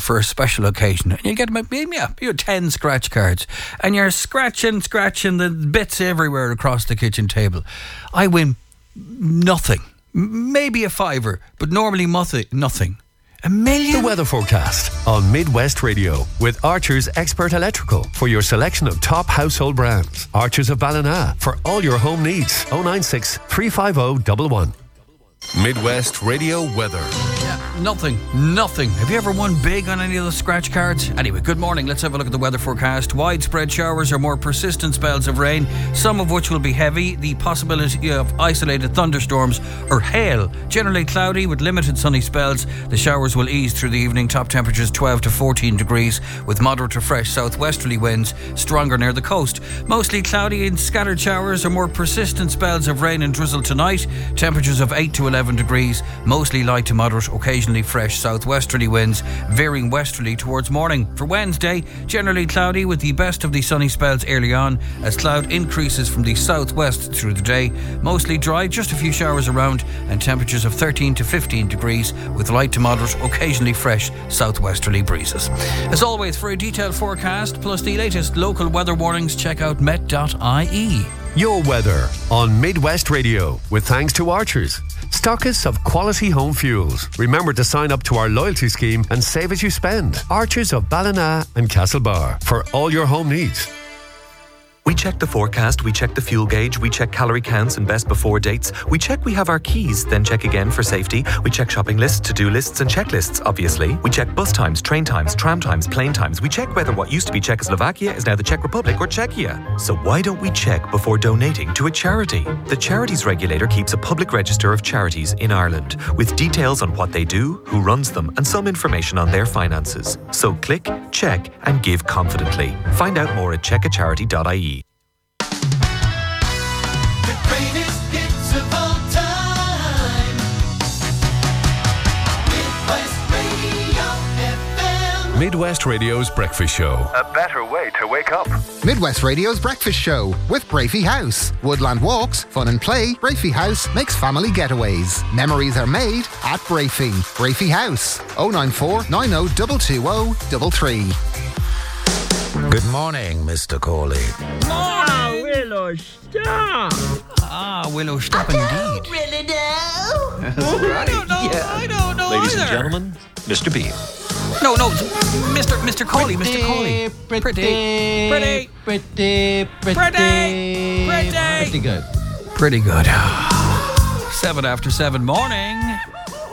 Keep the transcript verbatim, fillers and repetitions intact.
for a special occasion, and you get maybe yeah, you have ten scratch cards, and you're scratching, scratching the bits everywhere across the kitchen table. I win nothing, maybe a fiver, but normally nothing. A million? The weather forecast on Midwest Radio with Archer's Expert Electrical for your selection of top household brands. Archer's of Ballina for all your home needs. oh nine six, three five oh, one one. Midwest Radio weather. Yeah, nothing, nothing. Have you ever won big on any of those scratch cards? Anyway, good morning. Let's have a look at the weather forecast. Widespread showers or more persistent spells of rain, some of which will be heavy. The possibility of isolated thunderstorms or hail. Generally cloudy with limited sunny spells. The showers will ease through the evening. Top temperatures twelve to fourteen degrees with moderate to fresh southwesterly winds, stronger near the coast. Mostly cloudy and scattered showers or more persistent spells of rain and drizzle tonight. Temperatures of eight to eleven degrees, mostly light to moderate, occasionally fresh southwesterly winds, veering westerly towards morning. For Wednesday, generally cloudy with the best of the sunny spells early on, as cloud increases from the southwest through the day. Mostly dry, just a few showers around, and temperatures of thirteen to fifteen degrees with light to moderate, occasionally fresh southwesterly breezes. As always, for a detailed forecast plus the latest local weather warnings, check out met dot I E. Your weather on Midwest Radio with thanks to Archers, stockists of quality home fuels. Remember to sign up to our loyalty scheme and save as you spend. Archers of Ballina and Castlebar for all your home needs. We check the forecast, we check the fuel gauge, we check calorie counts and best before dates. We check we have our keys, then check again for safety. We check shopping lists, to-do lists and checklists, obviously. We check bus times, train times, tram times, plane times. We check whether what used to be Czechoslovakia is now the Czech Republic or Czechia. So why don't we check before donating to a charity? The Charities Regulator keeps a public register of charities in Ireland with details on what they do, who runs them and some information on their finances. So click, check and give confidently. Find out more at check a charity dot I E. Midwest Radio's Breakfast Show. A better way to wake up. Midwest Radio's Breakfast Show with Brafey House. Woodland walks, fun and play. Brafey House makes family getaways. Memories are made at Brafey. Brafey House. oh nine four, nine oh two two oh three three. Good morning, Mister Corley. Ah, Willow, stop! Ah, Willow, stop indeed. Really know. I don't know. Yeah. I don't know. Ladies either. and gentlemen, Mister Bean. No, no, Mister Mister Coley, Mister Coley. Pretty, pretty, pretty, pretty, pretty, pretty, pretty, pretty good. Pretty good. Seven after seven morning.